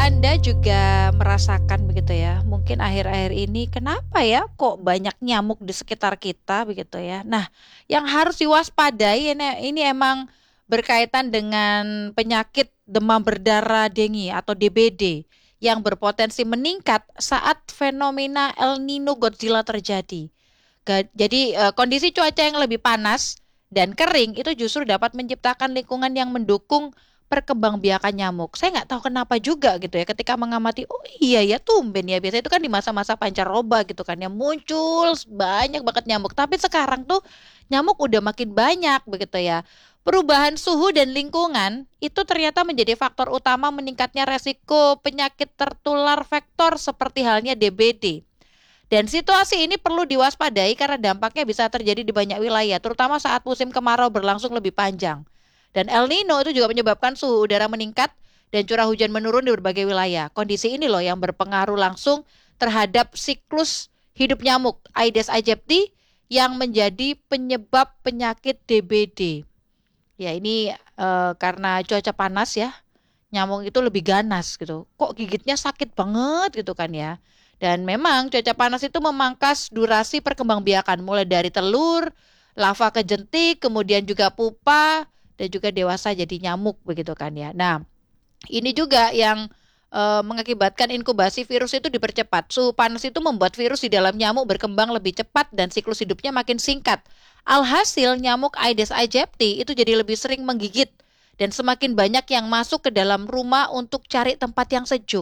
Anda juga merasakan begitu ya, mungkin akhir-akhir ini kenapa ya kok banyak nyamuk di sekitar kita begitu ya. Nah, yang harus diwaspadai ini emang berkaitan dengan penyakit demam berdarah dengue atau DBD yang berpotensi meningkat saat fenomena El Nino Godzilla terjadi. Jadi kondisi cuaca yang lebih panas dan kering itu justru dapat menciptakan lingkungan yang mendukung perkembangbiakan nyamuk. Saya nggak tahu kenapa juga gitu ya ketika mengamati, oh iya ya tumben ya, biasanya itu kan di masa-masa pancaroba gitu kan ya muncul banyak banget nyamuk. Tapi sekarang tuh nyamuk udah makin banyak begitu ya. Perubahan suhu dan lingkungan itu ternyata menjadi faktor utama meningkatnya resiko penyakit tertular vektor seperti halnya DBD. Dan situasi ini perlu diwaspadai karena dampaknya bisa terjadi di banyak wilayah, terutama saat musim kemarau berlangsung lebih panjang. Dan El Nino itu juga menyebabkan suhu udara meningkat dan curah hujan menurun di berbagai wilayah. Kondisi ini loh yang berpengaruh langsung terhadap siklus hidup nyamuk Aedes aegypti yang menjadi penyebab penyakit DBD. Ya ini karena cuaca panas ya, nyamuk itu lebih ganas gitu. Kok gigitnya sakit banget gitu kan ya. Dan memang cuaca panas itu memangkas durasi perkembangbiakan mulai dari telur, lava ke jentik, kemudian juga pupa dan juga dewasa jadi nyamuk begitu kan ya. Nah, ini juga yang mengakibatkan inkubasi virus itu dipercepat. Suhu panas itu membuat virus di dalam nyamuk berkembang lebih cepat dan siklus hidupnya makin singkat. Alhasil nyamuk Aedes aegypti itu jadi lebih sering menggigit dan semakin banyak yang masuk ke dalam rumah untuk cari tempat yang sejuk.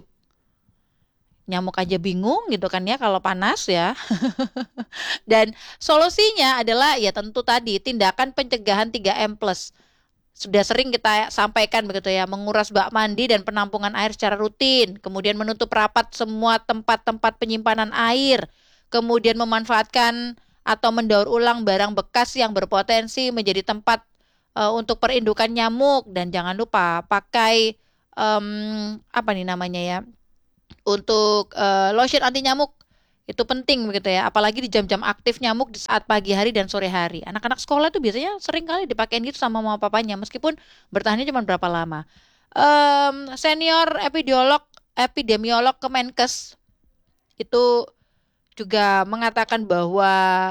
Nyamuk aja bingung gitu kan ya kalau panas ya. Dan solusinya adalah ya tentu tadi tindakan pencegahan 3M+. Sudah sering kita sampaikan begitu ya, menguras bak mandi dan penampungan air secara rutin, kemudian menutup rapat semua tempat-tempat penyimpanan air, kemudian memanfaatkan atau mendaur ulang barang bekas yang berpotensi menjadi tempat untuk perindukan nyamuk, dan jangan lupa pakai apa nih namanya ya, untuk lotion anti nyamuk. Itu penting begitu ya, apalagi di jam-jam aktif nyamuk di saat pagi hari dan sore hari. Anak-anak sekolah itu biasanya sering kali dipakein gitu sama mama papanya, meskipun bertahannya cuma berapa lama. Senior epidemiolog Kemenkes itu juga mengatakan bahwa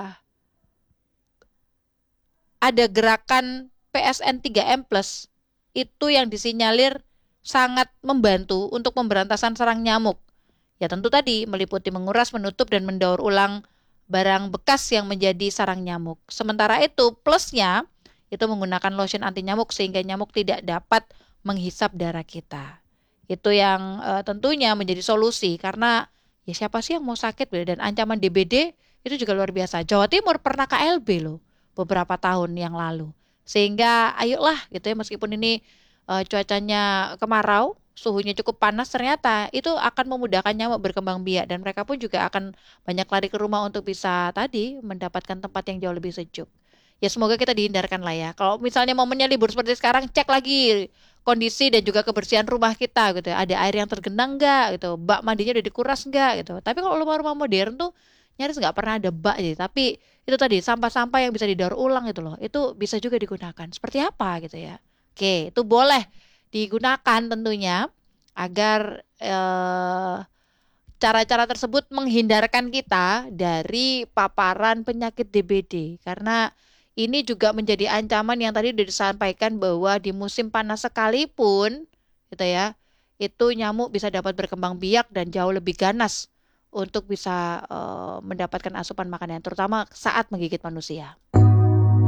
ada gerakan PSN 3M+ itu yang disinyalir sangat membantu untuk pemberantasan sarang nyamuk. Ya tentu tadi meliputi menguras, menutup, dan mendaur ulang barang bekas yang menjadi sarang nyamuk. Sementara itu plusnya itu menggunakan lotion anti nyamuk sehingga nyamuk tidak dapat menghisap darah kita. Itu yang tentunya menjadi solusi karena ya siapa sih yang mau sakit dan ancaman DBD itu juga luar biasa. Jawa Timur pernah KLB loh beberapa tahun yang lalu. Sehingga ayolah gitu ya, meskipun ini cuacanya kemarau, suhunya cukup panas, ternyata itu akan memudahkan nyamuk berkembang biak dan mereka pun juga akan banyak lari ke rumah untuk bisa tadi mendapatkan tempat yang jauh lebih sejuk. Ya semoga kita dihindarkan lah ya. Kalau misalnya momennya libur seperti sekarang, cek lagi kondisi dan juga kebersihan rumah kita gitu ya. Ada air yang tergenang nggak gitu, bak mandinya udah dikuras nggak gitu. Tapi kalau rumah-rumah modern tuh nyaris nggak pernah ada bak gitu. Tapi itu tadi sampah-sampah yang bisa didaur ulang itu loh, itu bisa juga digunakan. Seperti apa gitu ya. Oke, itu boleh digunakan tentunya agar cara-cara tersebut menghindarkan kita dari paparan penyakit DBD. Karena ini juga menjadi ancaman yang tadi sudah disampaikan bahwa di musim panas sekalipun gitu ya, itu nyamuk bisa dapat berkembang biak dan jauh lebih ganas untuk bisa mendapatkan asupan makanan, terutama saat menggigit manusia.